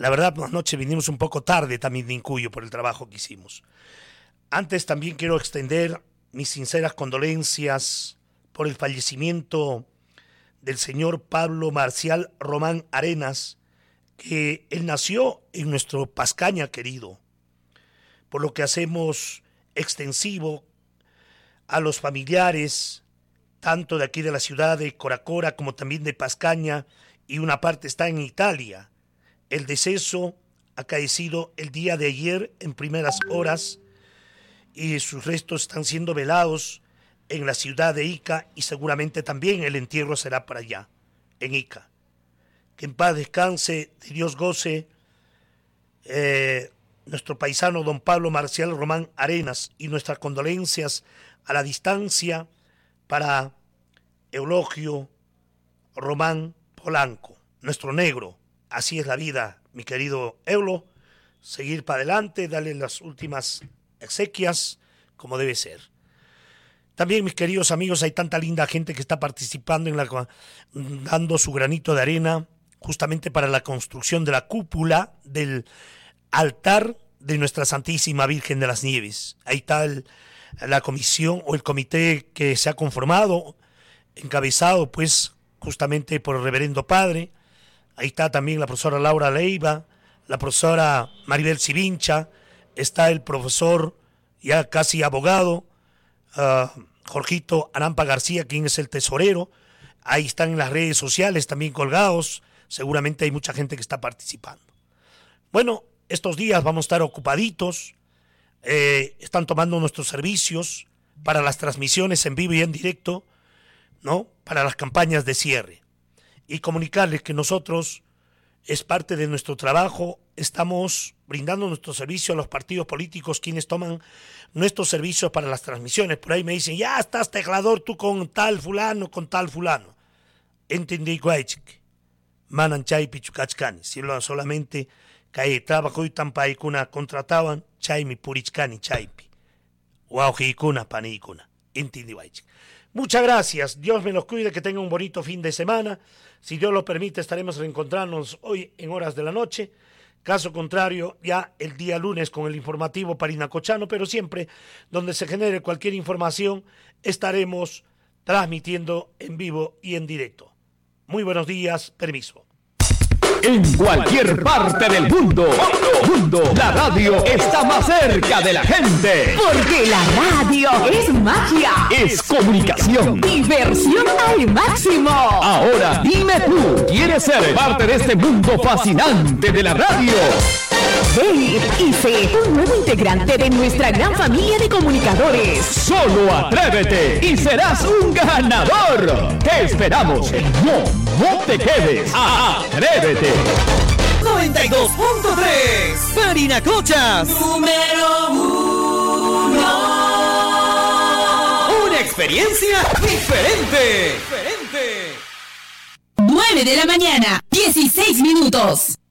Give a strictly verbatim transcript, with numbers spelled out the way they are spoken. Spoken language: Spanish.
La verdad, anoche vinimos un poco tarde también de Incuyo por el trabajo que hicimos. Antes también quiero extender mis sinceras condolencias por el fallecimiento del señor Pablo Marcial Román Arenas, que él nació en nuestro Pascaña querido, por lo que hacemos extensivo a los familiares, tanto de aquí de la ciudad de Coracora como también de Pascaña, y una parte está en Italia. El deceso acaecido el día de ayer en primeras horas y sus restos están siendo velados en la ciudad de Ica y seguramente también el entierro será para allá, en Ica. Que en paz descanse, de Dios goce, eh, nuestro paisano don Pablo Marcial Román Arenas, y nuestras condolencias a la distancia para Eulogio Román Polanco, nuestro negro. Así es la vida, mi querido Eulo, seguir para adelante, darle las últimas exequias como debe ser. También, mis queridos amigos, hay tanta linda gente que está participando en la, dando su granito de arena justamente para la construcción de la cúpula del altar de nuestra Santísima Virgen de las Nieves. Ahí está el, la comisión o el comité que se ha conformado, encabezado pues justamente por el reverendo padre. Ahí está también la profesora Laura Leiva, la profesora Maribel Civincha, está el profesor ya casi abogado, uh, Jorgito Arampa García, quien es el tesorero. Ahí están en las redes sociales también colgados, seguramente hay mucha gente que está participando. Bueno, estos días vamos a estar ocupaditos, eh, están tomando nuestros servicios para las transmisiones en vivo y en directo, ¿no? Para las campañas de cierre. Y comunicarles que nosotros, es parte de nuestro trabajo, estamos brindando nuestro servicio a los partidos políticos, quienes toman nuestros servicios para las transmisiones. Por ahí me dicen, ya estás teclador tú con tal fulano, con tal fulano. Entendí, guaychique. Manan chay pichucachcani. Si lo solamente cae trabajo y tampaicuna contrataban, chay mi purichcani chaypi. Guaujicuna panicuna. Entendí, guaychique. Muchas gracias, Dios me los cuide, que tengan un bonito fin de semana. Si Dios lo permite, estaremos reencontrándonos hoy en horas de la noche. Caso contrario, ya el día lunes con el informativo Parinacochano, pero siempre donde se genere cualquier información, estaremos transmitiendo en vivo y en directo. Muy buenos días, permiso. En cualquier parte del mundo, mundo, mundo, la radio está más cerca de la gente. Porque la radio es magia, es comunicación, diversión al máximo. Ahora dime tú, ¿quieres ser parte de este mundo fascinante de la radio? Ven y sé un nuevo integrante de nuestra gran familia de comunicadores. Solo atrévete y serás un ganador. Te esperamos. No, no te quedes. Atrévete. noventa y dos punto tres Parinacochas. Número uno. Una experiencia diferente. Diferente. nueve de la mañana, dieciséis minutos.